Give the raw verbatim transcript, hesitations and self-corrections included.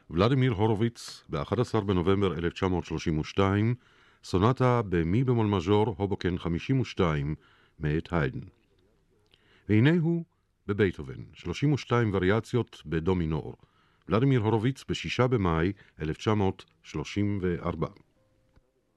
ולדימיר הורוביץ, ב-אחד עשר בנובמבר אלף תשע מאות שלושים ושתיים, סונטה במי במול מז'ור, הובוקן חמישים ושתיים, מאת היידן. והנה הוא בבייטהובן, שלושים ושתיים וריאציות בדו מינור. ולדימיר הורוביץ, בשישה במאי אלף תשע מאות שלושים וארבע.